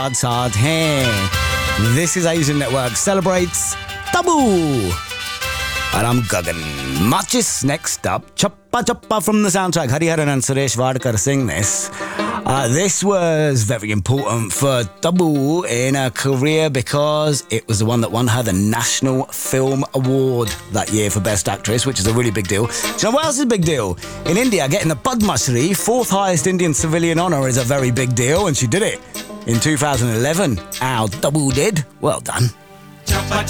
साथ हैं. This is Asian Network celebrates Tabu. And I'm Gagan. Machis next up. Chappa Chappa from the soundtrack. Hariharan and Suresh Wadkar sing this. This was very important for Tabu in her career because it was the one that won her the National Film Award that year for Best Actress, which is a really big deal. Do you know what else is a big deal? In India, getting the Padma Shri, fourth highest Indian civilian honour, is a very big deal, and she did it in 2011. Our Tabu did. Well done. Chappa